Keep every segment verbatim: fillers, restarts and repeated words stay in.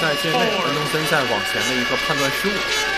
在界内，安东森在网前的一个判断失误。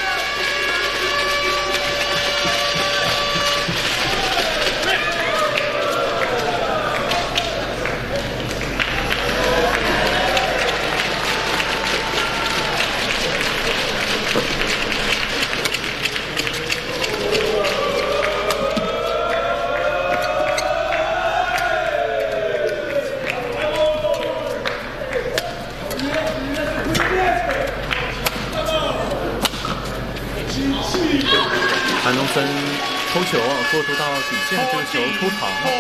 安东森抽球啊，过渡到底线，这个球抽长了。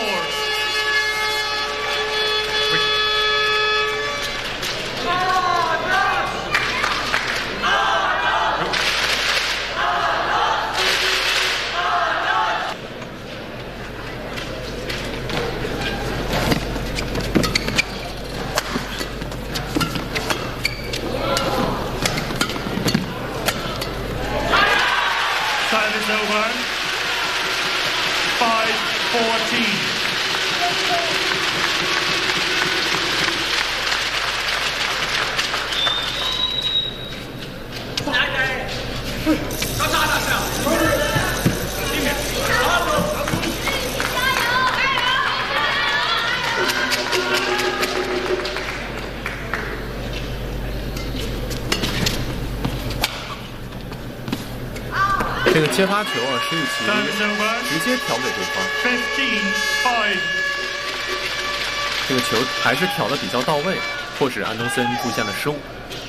Time is over. Five fourteen. 这个接发球啊，石宇奇直接挑给对方。 Fifteen five. 这个球还是挑的比较到位，迫使安东森出现了失误。